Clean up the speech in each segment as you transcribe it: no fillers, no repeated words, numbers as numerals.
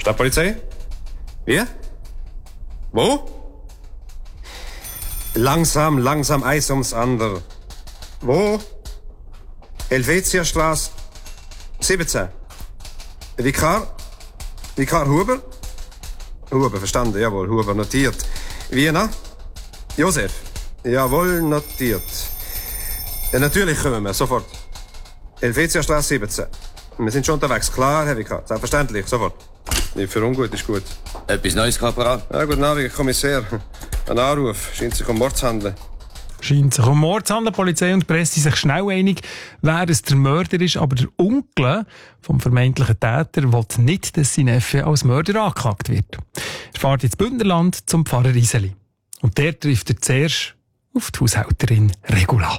Stadtpolizei? Wie? Wo? Langsam, eins ums andere. Wo? Helvetiastraße 17. Vikar Huber? Huber, verstanden, jawohl, Huber, notiert. Wiener? Josef? Jawohl, notiert. Ja, natürlich kommen wir, sofort. Helvetiastraße 17. Wir sind schon unterwegs, klar, Herr Vikar, selbstverständlich, sofort. Nicht für ungut, ist gut. Etwas Neues, Korporal? Ja, guten Abend, Kommissär. Ein Anruf, scheint sich um Mord zu handeln. Polizei und Presse sind sich schnell einig, wer es der Mörder ist, aber der Onkel vom vermeintlichen Täter will nicht, dass sein Neffe als Mörder angeklagt wird. Er fährt ins Bündnerland zum Pfarrer Iseli. Und der trifft er zuerst auf die Haushälterin Regula.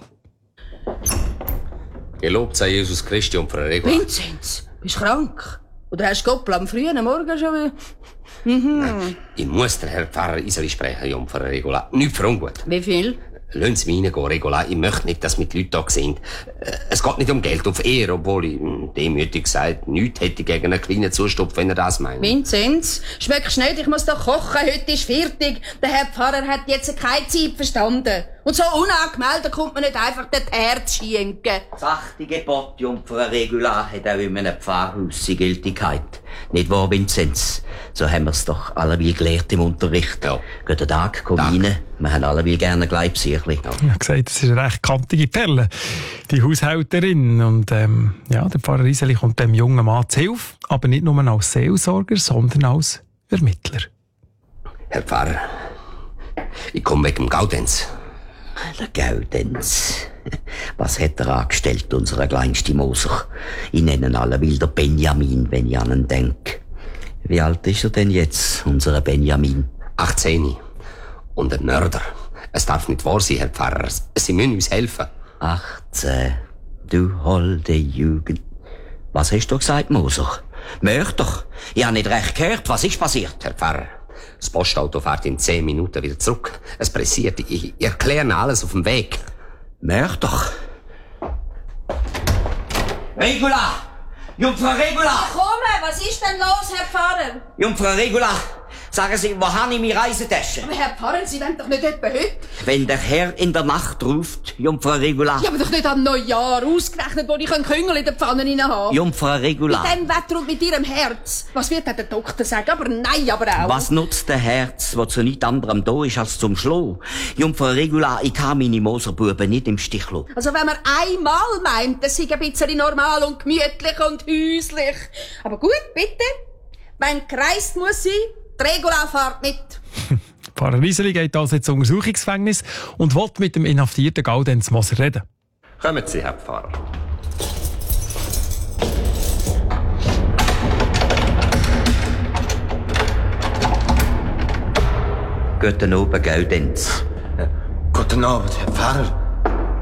Gelobt sei Jesus Christi und Frau Regula. Vinzenz, bist du krank? Oder hast du Goppel am frühen Morgen schon wieder? Ich muss den Herrn Pfarrer Iseli sprechen, Jungfrau Regula. Nicht für ungut. Wie viel? Lassen Sie mich reingehen, Regula. Ich möchte nicht, dass wir die Leute da sehen. Es geht nicht um Geld, auf Ehre, obwohl ich demütig gesagt nichts hätte gegen einen kleinen Zustupf, wenn er das meint. Vinzenz, schmeckst nicht, ich muss doch kochen, heute ist fertig. Der Herr Pfarrer hat jetzt keine Zeit verstanden. Und so unangemeldet kommt man nicht einfach das Herz schenken. Das 8. Gebot, Jungfrau Regula, hat auch in einem Pfarrhaus seine Gültigkeit. Nicht wahr, Vinzenz? So haben wir's doch alleweil gelehrt im Unterricht. Ja. Guten Tag, komm rein. Wir haben alleweil gerne Gleibsicherli. Ich habe gesagt, das ist eine recht kantige Perle, die Haushälterin. Und der Pfarrer Iseli kommt dem jungen Mann zu Hilfe, aber nicht nur als Seelsorger, sondern als Vermittler. Herr Pfarrer, ich komme wegen dem Gaudenz. Der Gaudenz. Was hat er angestellt, unser kleinster Moser? Ich nenne ihn alleweil der Benjamin, wenn ich an ihn denke. Wie alt ist er denn jetzt, unser Benjamin? 18. Und ein Mörder. Es darf nicht wahr sein, Herr Pfarrer. Sie müssen uns helfen. 18. Du holde Jugend. Was hast du gesagt, Moser? Mörder? Ich habe nicht recht gehört. Was ist passiert? Herr Pfarrer, das Postauto fährt in 10 Minuten wieder zurück. Es pressiert. Ich erkläre Ihnen alles auf dem Weg. Mörder? Regula! Jungfrau Regula! Komm, was ist denn los, Herr Pfarrer? Jungfrau Regula! Sagen Sie, wo habe ich meine Reisetasche? Aber Herr Pfarrer, Sie wollen doch nicht etwa heute? Wenn der Herr in der Nacht ruft, Jungfrau Regula. Ja, aber doch nicht am Neujahr, ausgerechnet, wo ich Küngel in der Pfanne rein habe. Jungfrau Regula. Mit dem Wetter und mit Ihrem Herz. Was wird denn der Doktor sagen? Aber nein, aber auch. Was nutzt der Herz, wo zu nichts anderem da ist als zum Schlo? Jungfrau Regula, ich kann meine Moserbuben nicht im Stich lassen. Also wenn man einmal meint, das sei ein bisschen normal und gemütlich und häuslich. Aber gut, bitte. Wenn gereist muss sein, die Regula fährt mit. Pfarrer Iseli geht also ins Untersuchungsgefängnis und will mit dem inhaftierten Gaudenz Moser reden. Kommen Sie, Herr Pfarrer. Guten Abend, Gaudenz. Guten Abend, Herr Pfarrer.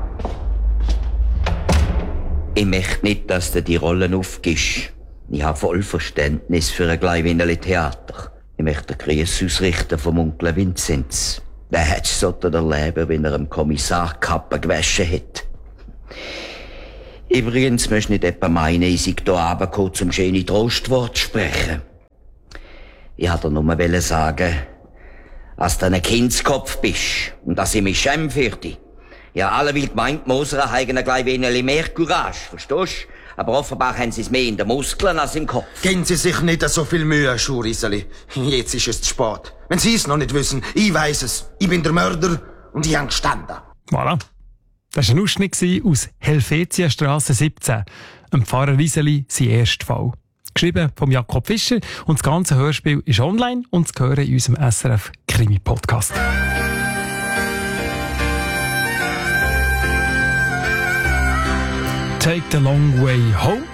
Ich möchte nicht, dass du die Rollen aufgibst. Ich habe voll Verständnis für ein kleines Theater. Ich möchte den Gruß ausrichten vom Onkel Vinzenz. Der hat es so erleben, wenn er dem Kommissar die Kappe gewaschen hat. Übrigens musst du nicht etwa meinen, ich sei hier runtergekommen, um schöne Trostworte zu sprechen. Ich wollte dir nur sagen, dass du ein Kindskopf bist und dass ich mich schäme für dich. Ja, alle will gemeint, Moser haben ein klein wenig mehr Courage, verstehst du? Aber offenbar haben sie es mehr in den Muskeln als im Kopf. Geben Sie sich nicht so viel Mühe, Schuriseli. Jetzt ist es zu spät. Wenn Sie es noch nicht wissen, ich weiss es. Ich bin der Mörder und ich habe gestanden. Voilà. Das war ein Ausschnitt aus Helvetiastraße 17, dem Pfarrer Iseli, sein erster Fall. Geschrieben von Jakob Fischer und das ganze Hörspiel ist online und zu hören in unserem SRF Krimi-Podcast. Take the Long Way Home.